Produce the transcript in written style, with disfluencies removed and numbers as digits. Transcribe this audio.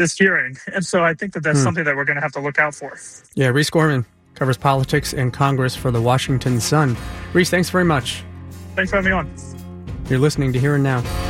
this hearing. And so I think that that's something that we're going to have to look out for. Yeah, Reese Gorman covers politics and Congress for the Washington Sun. Reese, thanks very much. Thanks for having me on. You're listening to Here and Now.